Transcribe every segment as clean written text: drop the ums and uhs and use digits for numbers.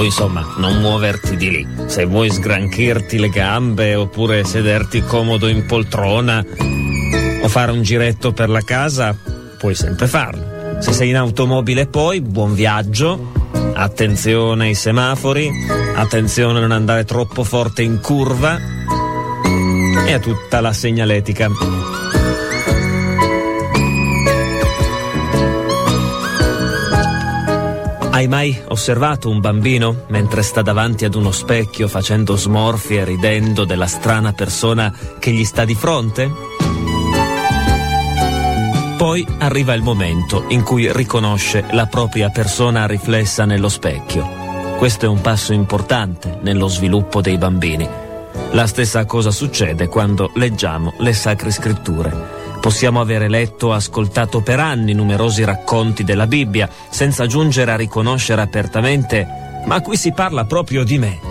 Poi insomma, non muoverti di lì. Se vuoi sgranchirti le gambe oppure sederti comodo in poltrona o fare un giretto per la casa, puoi sempre farlo. Se sei in automobile poi, buon viaggio, attenzione ai semafori, attenzione a non andare troppo forte in curva e a tutta la segnaletica. Hai mai osservato un bambino mentre sta davanti ad uno specchio facendo smorfie e ridendo della strana persona che gli sta di fronte? Poi arriva il momento in cui riconosce la propria persona riflessa nello specchio. Questo è un passo importante nello sviluppo dei bambini. La stessa cosa succede quando leggiamo le Sacre Scritture. Possiamo avere letto o ascoltato per anni numerosi racconti della Bibbia, senza giungere a riconoscere apertamente: ma qui si parla proprio di me.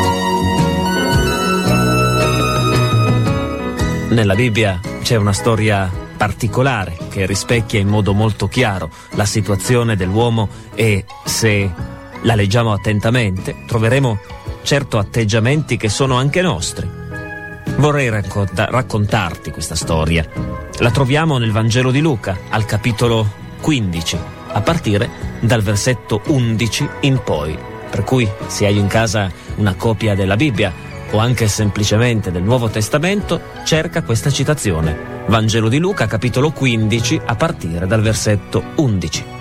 Nella Bibbia c'è una storia particolare che rispecchia in modo molto chiaro la situazione dell'uomo e, se la leggiamo attentamente, troveremo certo atteggiamenti che sono anche nostri. Vorrei raccontarti questa storia. La troviamo nel Vangelo di Luca, al capitolo 15, a partire dal versetto 11 in poi. Per cui, se hai in casa una copia della Bibbia o anche semplicemente del Nuovo Testamento, cerca questa citazione. Vangelo di Luca, capitolo 15, a partire dal versetto 11.